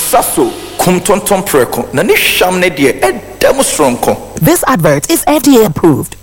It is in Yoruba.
saso kumtonton preko na ne hwam ne de edem stronko. This advert is FDA approved.